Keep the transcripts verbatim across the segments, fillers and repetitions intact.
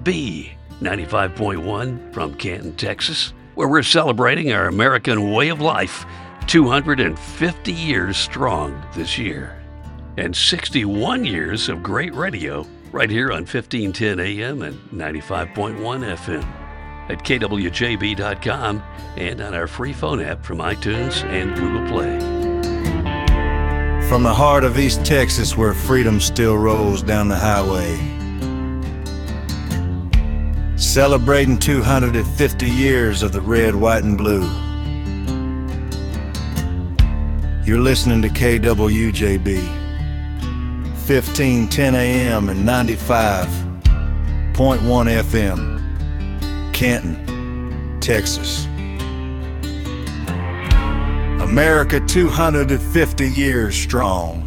B ninety-five point one from Canton, Texas, where we're celebrating our American way of life, two hundred fifty years strong this year. And sixty-one years of great radio right here on fifteen ten A M and ninety-five point one F M at K W J B dot com and on our free phone app from iTunes and Google Play. From the heart of East Texas, where freedom still rolls down the highway, celebrating two hundred fifty years of the red, white, and blue. You're listening to K W J B, fifteen ten A M and ninety-five point one F M, Canton, Texas. America two hundred fifty years strong.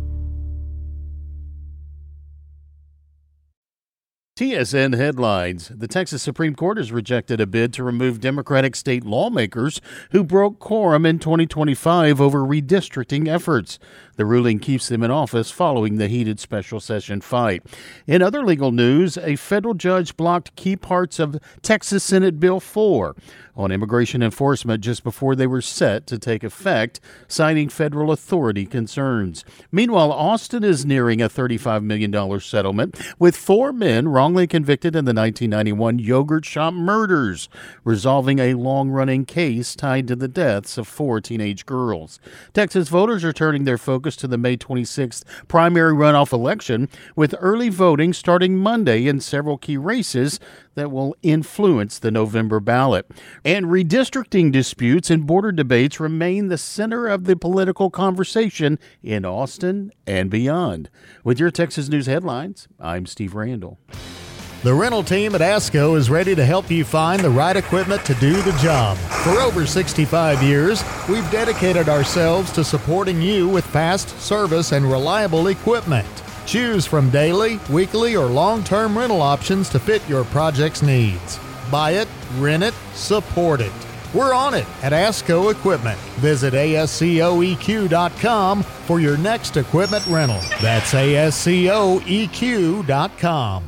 T S N headlines. The Texas Supreme Court has rejected a bid to remove Democratic state lawmakers who broke quorum in twenty twenty-five over redistricting efforts. The ruling keeps them in office following the heated special session fight. In other legal news, a federal judge blocked key parts of Texas Senate Bill four on immigration enforcement just before they were set to take effect, citing federal authority concerns. Meanwhile, Austin is nearing a thirty-five million dollars settlement with four men wrongly convicted in the nineteen ninety-one yogurt shop murders, resolving a long-running case tied to the deaths of four teenage girls. Texas voters are turning their focus to the May twenty-sixth primary runoff election, with early voting starting Monday in several key races that will influence the November ballot. And redistricting disputes and border debates remain the center of the political conversation in Austin and beyond. With your Texas News headlines, I'm Steve Randall. The rental team at ASCO is ready to help you find the right equipment to do the job. For over sixty-five years, we've dedicated ourselves to supporting you with fast service and reliable equipment. Choose from daily, weekly, or long-term rental options to fit your project's needs. Buy it, rent it, support it. We're on it at ASCO Equipment. Visit A S C O E Q dot com for your next equipment rental. That's A S C O E Q dot com.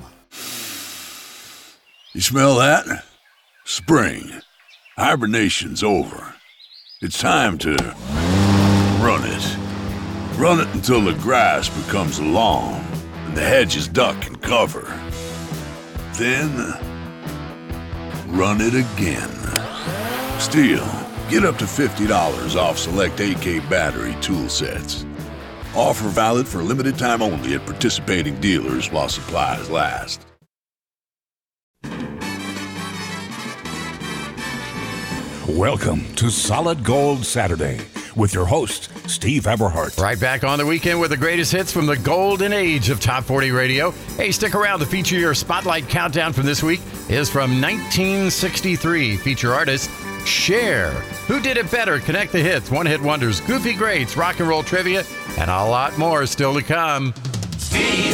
You smell that? Spring. Hibernation's over. It's time to run it. Run it until the grass becomes long and the hedges duck and cover. Then, run it again. Still, get up to fifty dollars off select A K battery tool sets. Offer valid for limited time only at participating dealers while supplies last. Welcome to Solid Gold Saturday with your host, Steve Eberhardt. Right back on the weekend with the greatest hits from the golden age of Top forty Radio. Hey, stick around to feature your Spotlight Countdown from this week is from nineteen sixty-three. Feature artist, Cher. Who did it better? Connect the hits, one-hit wonders, goofy greats, rock and roll trivia, and a lot more still to come. Steve